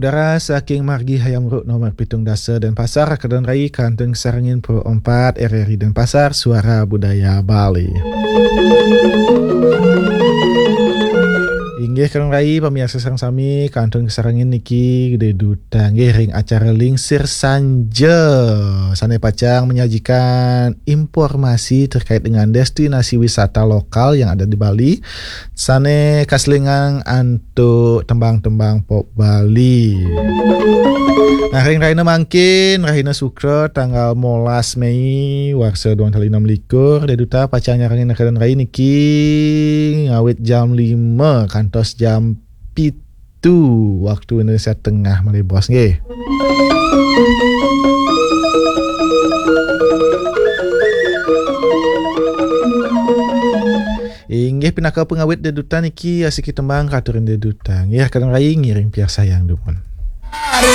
udara saking margi hayam ruk nomor pitung dasa dan pasar Kedon Rai Kantong Sarangin Pro 4 RRI dan Pasar Suara Budaya Bali. Inggih Kedon Rai pemirsa sareng sami Kantong Sarangin niki gede duta nggih acara Lingsir Sanja Sane Pacang menyajikan informasi terkait dengan destinasi wisata lokal yang ada di Bali. Sane kaslingang antuk tembang-tembang pop Bali. Nah, Rahina mangkin Rahina Sukra tanggal 15 Mei warsa 2016 deduta pacang nyarangin Kedon Rai niki ngawit jam 5 kantos jam 7 waktu Indonesia Tengah Mali bos nggih. Inggih pinaka pengawit deduta niki asiki tembang katurin deduta nggih Kedon Rai ngiring piar sayang dukun.